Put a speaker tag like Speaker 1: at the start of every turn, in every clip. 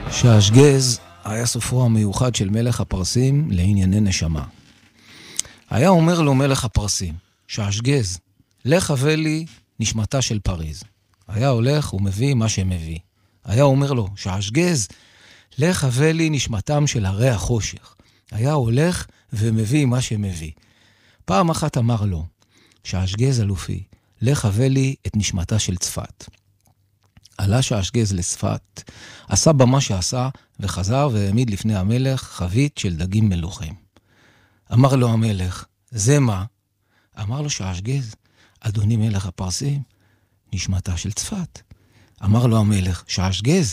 Speaker 1: שעשגז היה סופרו המיוחד של מלך הפרסים לענייני נשמה. היה אומר לו מלך הפרסים, שעשגז, לך הבא לי נשמתה של פריז. היה הולך ומביא מה שמביא. היה אומר לו, שעשגז, לך הבא לי נשמתם של הרי החושך. היה הולך ומביא מה שמביא. פעם אחת אמר לו, שעשגז אלופי, לך הבא לי את נשמתה של צפת. עלה שעשגז לצפת, עשה במה שעשה, וחזר והעמיד לפני המלך חבית של דגים מלוחים. אמר לו המלך, זה מה? אמר לו שעשגז, אדוני מלך הפרסים, נשמתה של צפת. אמר לו המלך, שעשגז,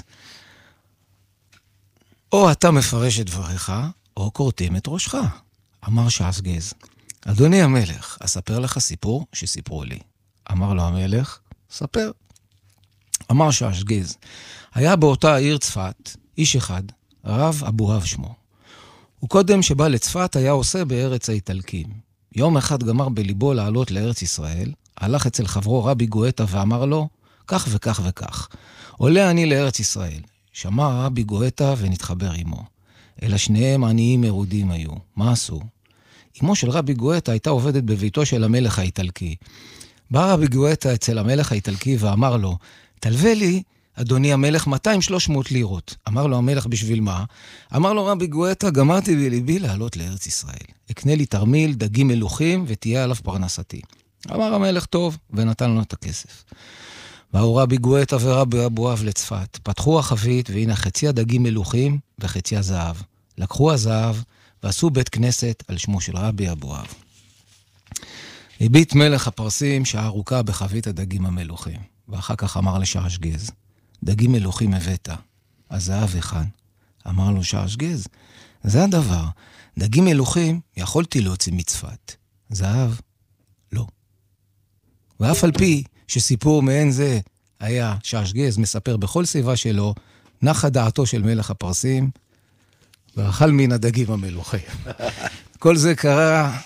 Speaker 1: או אתה מפרש את דבריך, או כורתים את ראשך. אמר שעשגז, אדוני המלך, אספר לך סיפור שסיפרו לי. אמר לו המלך, ספר. אמר שעשגז, היה באותה העיר צפת, איש אחד, הרב אבוהב שמו. וקודם שבא לצפת היה עושה בארץ האיטלקים. יום אחד גמר בליבו לעלות לארץ ישראל, הלך אצל חברו רבי גואטה ואמר לו, כך וכך וכך, עולה אני לארץ ישראל. שמע רבי גואטה ונתחבר עמו. אלא שניהם עניים מרודים היו. מה עשו? אמו של רבי גואטה הייתה עובדת בביתו של המלך האיטלקי. בא רבי גואטה אצל המלך האיטלקי ואמר לו, תלווה לי, אדוני המלך, 200-300 לירות. אמר לו המלך, בשביל מה? אמר לו רבי גואטה, גמרתי בליבי לעלות לארץ ישראל. אקנה לי תרמיל, דגים מלוחים, ותהיה עליו פרנסתי. אמר המלך, טוב, ונתן לו את הכסף. באו רבי גואטה ורבי אבוהב לצפת. פתחו החבית, והנה חצי הדגים מלוחים וחצי הזהב. לקחו הזהב ועשו בית כנסת על שמו של רבי אבוהב. הביט מלך הפרסים שעה ארוכה בחבית הדגים המלוחים. ואחר כך אמר לשעשגז, דגים מלוחים הבאת, הזהב היכן? אמר לו שעשגז, זה הדבר, דגים מלוחים יכולתי להוציא מצפת, זהב לא. ואף על פי שסיפור מעין זה היה שעשגז מספר בכל סביבה שלו, נחה דעתו של מלך הפרסים, ואכל מן הדגים המלוחים. כל זה קרה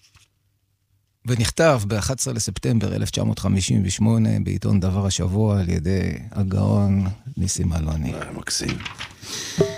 Speaker 1: ונכתב ב-11 לספטמבר 1958 בעיתון דבר השבוע על ידי הגאון ניסים אלוני.
Speaker 2: מקסים.